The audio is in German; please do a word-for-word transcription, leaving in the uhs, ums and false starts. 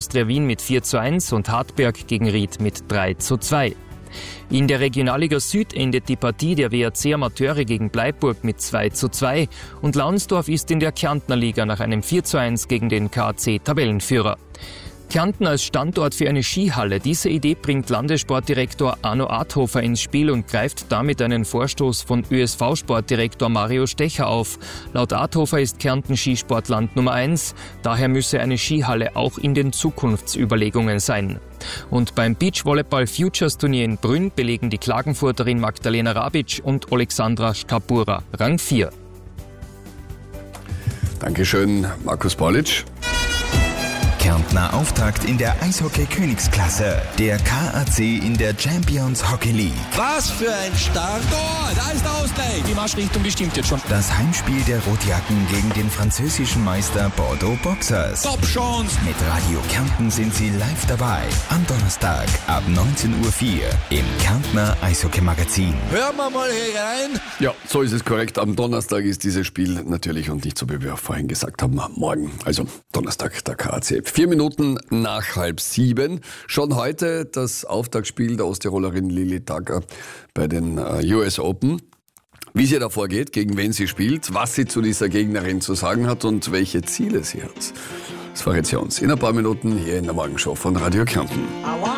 Austria Wien mit vier zu eins und Hartberg gegen Ried mit drei zu zwei. In der Regionalliga Süd endet die Partie der W A C Amateure gegen Bleiburg mit zwei zu zwei und Launsdorf ist in der Kärntner Liga nach einem vier zu eins gegen den K A C Tabellenführer. Kärnten als Standort für eine Skihalle. Diese Idee bringt Landessportdirektor Arno Adhofer ins Spiel und greift damit einen Vorstoß von Ö S V-Sportdirektor Mario Stecher auf. Laut Adhofer ist Kärnten Skisportland Nummer eins. Daher müsse eine Skihalle auch in den Zukunftsüberlegungen sein. Und beim Beachvolleyball-Futures-Turnier in Brünn belegen die Klagenfurterin Magdalena Rabic und Alexandra Skabura Rang vier. Dankeschön, Markus Paulic. Kärntner Auftakt in der Eishockey-Königsklasse. Der K A C in der Champions Hockey League. Was für ein Start! Oh, da ist der Ausgleich! Die Marschrichtung bestimmt jetzt schon. Das Heimspiel der Rotjacken gegen den französischen Meister Bordeaux Boxers. Top Chance! Mit Radio Kärnten sind Sie live dabei. Am Donnerstag ab neunzehn Uhr vier im Kärntner Eishockey-Magazin. Hören wir mal hier rein. Ja, so ist es korrekt. Am Donnerstag ist dieses Spiel natürlich und nicht so, wie wir vorhin gesagt haben, morgen. Also Donnerstag, der K A C. Vier Minuten nach halb sieben. Schon heute das Auftaktspiel der Osttirolerin Lilly Tagger bei den U S Open. Wie sie da vorgeht, gegen wen sie spielt, was sie zu dieser Gegnerin zu sagen hat und welche Ziele sie hat. Das verrät sie uns in ein paar Minuten hier in der Morgenshow von Radio Kärnten.